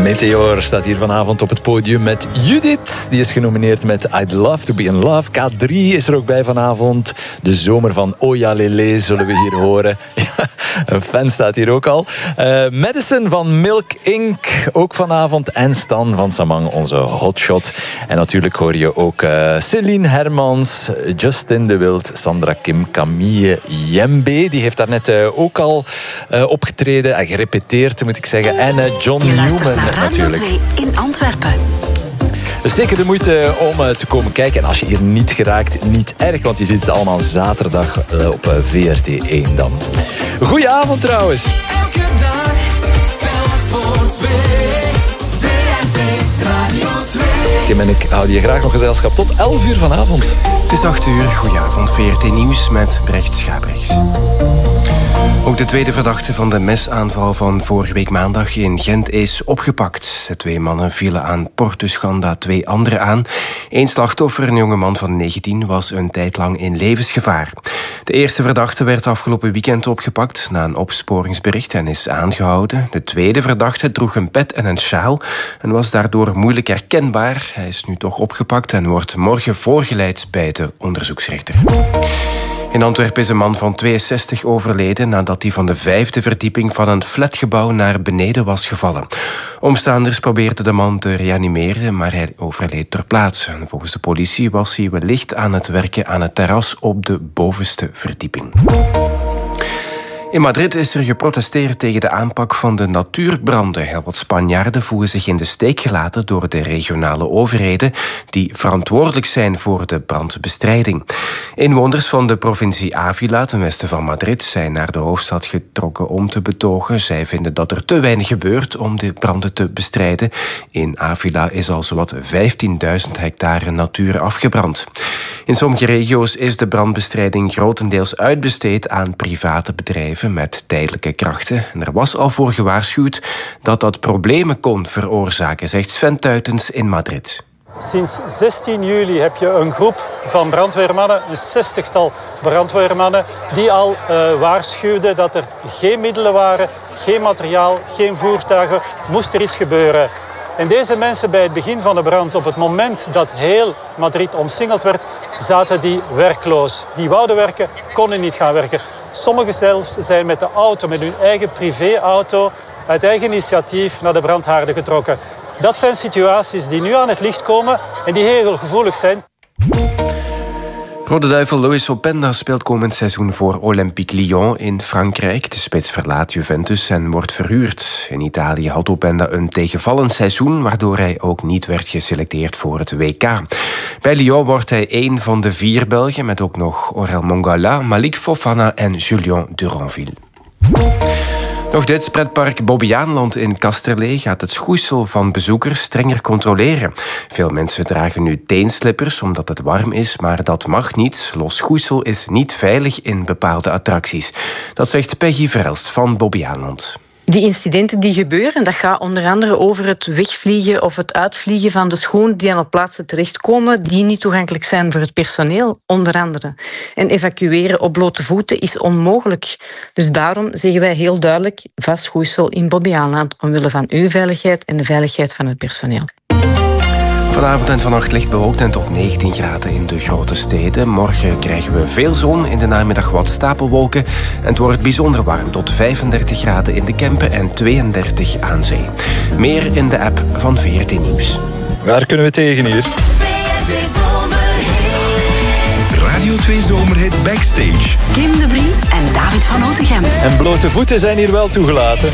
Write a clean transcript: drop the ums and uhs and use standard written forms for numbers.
Meteor staat hier vanavond op het podium met Judith. Die is genomineerd met I'd Love to Be in Love. K3 is er ook bij vanavond. De zomer van Oya Lele zullen we hier horen. Een fan staat hier ook al. Madison van Milk Inc. ook vanavond. En Stan van Samang, onze hotshot. En natuurlijk hoor je ook Celine Hermans, Justin de Wild, Sandra Kim, Camille Jembe. Die heeft daarnet ook al opgetreden en gerepeteerd, moet ik zeggen. En John Newman natuurlijk. Radio 2 in Antwerpen. Dus zeker de moeite om te komen kijken. En als je hier niet geraakt, niet erg, want je ziet het allemaal zaterdag op VRT1 dan. Goedenavond trouwens. Elke dag, telk voor twee. VRT Radio 2. Kim en ik houden je graag nog gezelschap tot 11 uur vanavond. Het is 8 uur. Goedenavond, VRT Nieuws met Brecht Schaprechts. Ook de tweede verdachte van de mesaanval van vorige week maandag in Gent is opgepakt. De 2 mannen vielen aan Portus Ganda 2 anderen aan. Eén slachtoffer, een jonge man van 19, was een tijd lang in levensgevaar. De eerste verdachte werd afgelopen weekend opgepakt na een opsporingsbericht en is aangehouden. De tweede verdachte droeg een pet en een sjaal en was daardoor moeilijk herkenbaar. Hij is nu toch opgepakt en wordt morgen voorgeleid bij de onderzoeksrechter. In Antwerpen is een man van 62 overleden nadat hij van de 5e verdieping van een flatgebouw naar beneden was gevallen. Omstaanders probeerden de man te reanimeren, maar hij overleed ter plaatse. Volgens de politie was hij wellicht aan het werken aan het terras op de bovenste verdieping. In Madrid is er geprotesteerd tegen de aanpak van de natuurbranden. Heel wat Spanjaarden voelen zich in de steek gelaten door de regionale overheden die verantwoordelijk zijn voor de brandbestrijding. Inwoners van de provincie Ávila, ten westen van Madrid, zijn naar de hoofdstad getrokken om te betogen. Zij vinden dat er te weinig gebeurt om de branden te bestrijden. In Ávila is al zowat 15.000 hectare natuur afgebrand. In sommige regio's is de brandbestrijding grotendeels uitbesteed aan private bedrijven met tijdelijke krachten. En er was al voor gewaarschuwd dat dat problemen kon veroorzaken, zegt Sven Tuitens in Madrid. Sinds 16 juli heb je een groep van brandweermannen, een 60-tal brandweermannen, die al waarschuwden dat er geen middelen waren, geen materiaal, geen voertuigen, moest er iets gebeuren. En deze mensen bij het begin van de brand, op het moment dat heel Madrid omsingeld werd, zaten die werkloos. Die wouden werken, konden niet gaan werken. Sommigen zelfs zijn met de auto, met hun eigen privéauto, uit eigen initiatief naar de brandhaarden getrokken. Dat zijn situaties die nu aan het licht komen en die heel gevoelig zijn. Rode Duivel Loïs Openda speelt komend seizoen voor Olympique Lyon in Frankrijk. De spits verlaat Juventus en wordt verhuurd. In Italië had Openda een tegenvallend seizoen, waardoor hij ook niet werd geselecteerd voor het WK. Bij Lyon wordt hij één van de 4 Belgen, met ook nog Aurel Mongala, Malik Fofana en Julien Duranville. Nog dit, pretpark Bobbejaanland in Kasterlee gaat het schoeisel van bezoekers strenger controleren. Veel mensen dragen nu teenslippers omdat het warm is, maar dat mag niet. Los schoeisel is niet veilig in bepaalde attracties. Dat zegt Peggy Verelst van Bobbejaanland. Die incidenten die gebeuren, dat gaat onder andere over het wegvliegen of het uitvliegen van de schoenen die aan op plaatsen terechtkomen die niet toegankelijk zijn voor het personeel, onder andere. En evacueren op blote voeten is onmogelijk. Dus daarom zeggen wij heel duidelijk vast schoeisel in Bobbejaanland omwille van uw veiligheid en de veiligheid van het personeel. Vanavond en vannacht licht bewolkt en tot 19 graden in de grote steden. Morgen krijgen we veel zon, in de namiddag wat stapelwolken. En het wordt bijzonder warm, tot 35 graden in de Kempen en 32 aan zee. Meer in de app van VRT Nieuws. Waar kunnen we tegen hier? Radio 2 Zomerhit Backstage. Kim de Brie en David van Otegem. En blote voeten zijn hier wel toegelaten.